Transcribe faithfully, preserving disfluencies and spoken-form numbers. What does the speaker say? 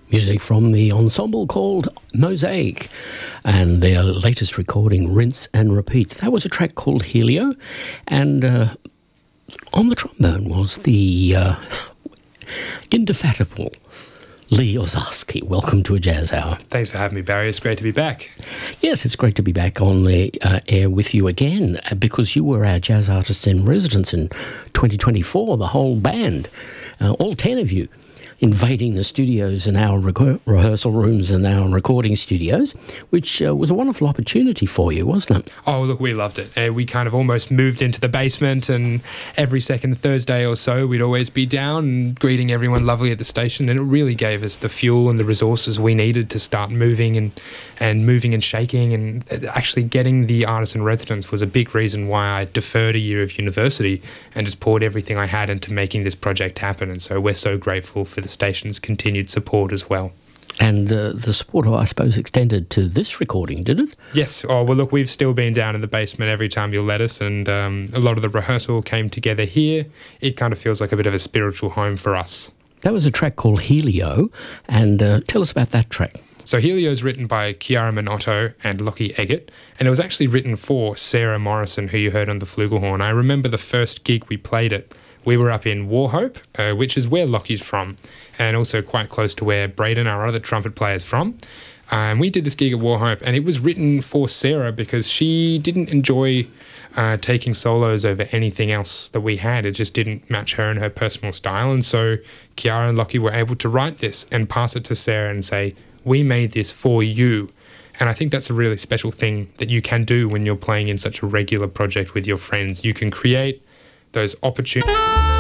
Music from the ensemble called Mosaic and their latest recording, Rinse and Repeat. That was a track called Helio, and uh, on the trombone was the uh, indefatigable Lee Ozarski. Welcome to A Jazz Hour. Thanks for having me, Barry. It's great to be back. Yes, it's great to be back on the uh, air with you again, because you were our jazz artists in residence in twenty twenty-four, the whole band, uh, all ten of you, invading the studios and our re- rehearsal rooms and our recording studios, which uh, was a wonderful opportunity for you, wasn't it? Oh, look, we loved it. Uh, we kind of almost moved into the basement, and every second Thursday or so, we'd always be down and greeting everyone lovely at the station, and it really gave us the fuel and the resources we needed to start moving and, and moving and shaking, and actually getting the artists in residence was a big reason why I deferred a year of university and just poured everything I had into making this project happen, and so we're so grateful for the station's continued support as well. And uh, the support, I suppose, extended to this recording, did it? Yes. Oh, well, look, we've still been down in the basement every time you'll let us, and um, a lot of the rehearsal came together here. It kind of feels like a bit of a spiritual home for us. That was a track called Helio, and uh, tell us about that track. So Helio is written by Chiara Minotto and Lockie Eggett, and it was actually written for Sarah Morrison, who you heard on the flugelhorn. I remember the first gig we played it. We were up in Wauchope, uh, which is where Lockie's from, and also quite close to where Braden, our other trumpet player, is from. And um, we did this gig at Wauchope, and it was written for Sarah because she didn't enjoy uh, taking solos over anything else that we had. It just didn't match her and her personal style. And so Chiara and Lockie were able to write this and pass it to Sarah and say, we made this for you. And I think that's a really special thing that you can do when you're playing in such a regular project with your friends. You can create those opportunities.